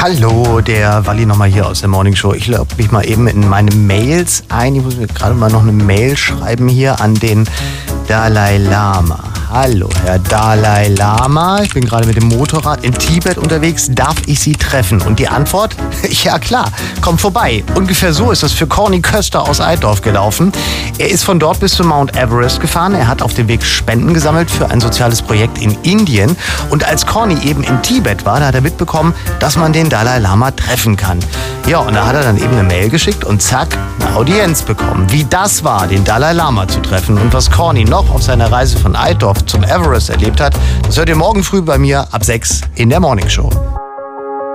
Hallo, der Walli nochmal hier aus der Morning Show. Ich logge mich mal eben in meine Mails ein. Ich muss mir gerade mal noch eine Mail schreiben hier an den Dalai Lama. Hallo, Herr Dalai Lama. Ich bin gerade mit dem Motorrad in Tibet unterwegs. Darf ich Sie treffen? Und die Antwort? Ja klar, komm vorbei. Ungefähr so ist das für Corny Köster aus Altdorf gelaufen. Er ist von dort bis zum Mount Everest gefahren. Er hat auf dem Weg Spenden gesammelt für ein soziales Projekt in Indien. Und als Corny eben in Tibet war, da hat er mitbekommen, dass man den Dalai Lama treffen kann. Ja, und da hat er dann eben eine Mail geschickt und zack, eine Audienz bekommen. Wie das war, den Dalai Lama zu treffen und was Corny noch auf seiner Reise von Altdorf zum Everest erlebt hat, das hört ihr morgen früh bei mir ab 6 in der Morning Show.